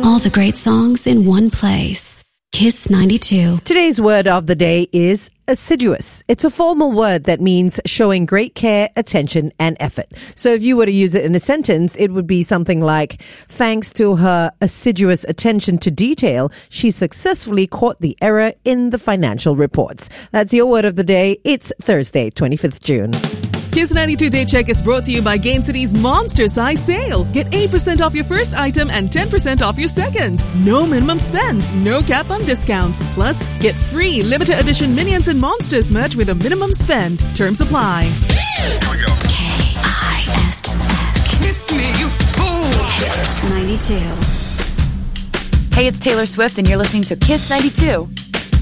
All the great songs in one place. Kiss 92. Today's word of the day is assiduous. It's a formal word that means showing great care, attention, and effort. So if you were to use it in a sentence, it would be something like, thanks to her assiduous attention to detail, she successfully caught the error in the financial reports. That's your word of the day. It's Thursday, 25th June. Kiss 92 Day Check is brought to you by Gain City's Monster Size Sale. Get 8% off your first item and 10% off your second. No minimum spend, no cap on discounts. Plus, get free limited edition Minions and Monsters merch with a minimum spend. Terms apply. Here we go. K-I-S-S. Kiss me, you fool. Kiss 92. Hey, it's Taylor Swift, and you're listening to Kiss 92.